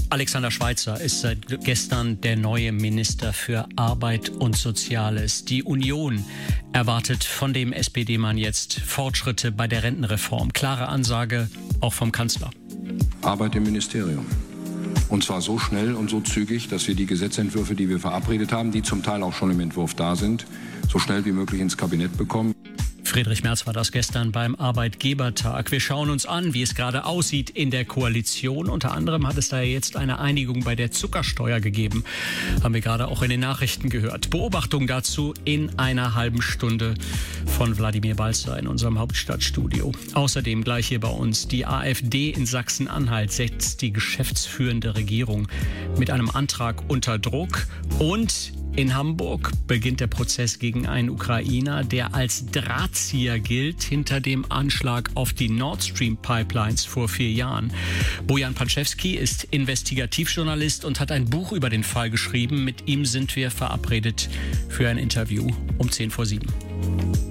Alexander Schweitzer ist seit gestern der neue Minister für Arbeit und Soziales. Die Union erwartet von dem SPD-Mann jetzt Fortschritte bei der Rentenreform. Klare Ansage auch vom Kanzler. Arbeit im Ministerium. Und zwar so schnell und so zügig, dass wir die Gesetzentwürfe, die wir verabredet haben, die zum Teil auch schon im Entwurf da sind, so schnell wie möglich ins Kabinett bekommen. Friedrich Merz war das gestern beim Arbeitgebertag. Wir schauen uns an, wie es gerade aussieht in der Koalition. Unter anderem hat es da jetzt eine Einigung bei der Zuckersteuer gegeben. Haben wir gerade auch in den Nachrichten gehört. Beobachtung dazu in einer halben Stunde von Wladimir Balzer in unserem Hauptstadtstudio. Außerdem gleich hier bei uns: Die AfD in Sachsen-Anhalt setzt die geschäftsführende Regierung mit einem Antrag unter Druck. Und in Hamburg beginnt der Prozess gegen einen Ukrainer, der als Drahtzieher gilt hinter dem Anschlag auf die Nord Stream Pipelines vor 4 Jahren. Bojan Panczewski ist Investigativjournalist und hat ein Buch über den Fall geschrieben. Mit ihm sind wir verabredet für ein Interview um 6:50.